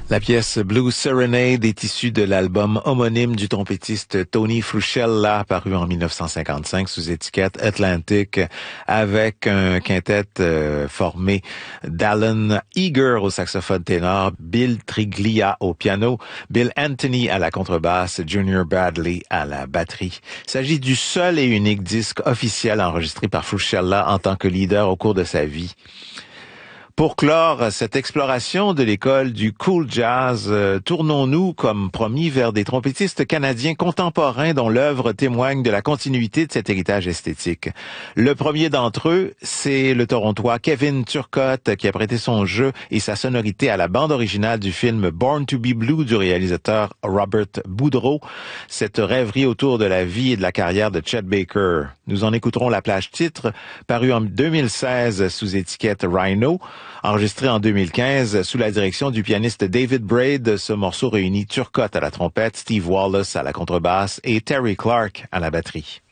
La pièce Blue Serenade est issue de l'album homonyme du trompettiste Tony Frusciella, paru en 1955 sous étiquette Atlantic, avec un quintet formé d'Alan Eager au saxophone ténor, Bill Triglia au piano, Bill Anthony à la contrebasse, Junior Bradley à la batterie. Il s'agit du seul et unique disque officiel enregistré par Frusciella en tant que leader au cours de sa vie. Pour clore cette exploration de l'école du cool jazz, tournons-nous, comme promis, vers des trompettistes canadiens contemporains dont l'œuvre témoigne de la continuité de cet héritage esthétique. Le premier d'entre eux, c'est le Torontois Kevin Turcotte, qui a prêté son jeu et sa sonorité à la bande originale du film Born to be Blue du réalisateur Robert Boudreau, cette rêverie autour de la vie et de la carrière de Chet Baker. Nous en écouterons la plage titre, parue en 2016 sous étiquette Rhino. Enregistré en 2015 sous la direction du pianiste David Braid, ce morceau réunit Turcotte à la trompette, Steve Wallace à la contrebasse et Terry Clark à la batterie.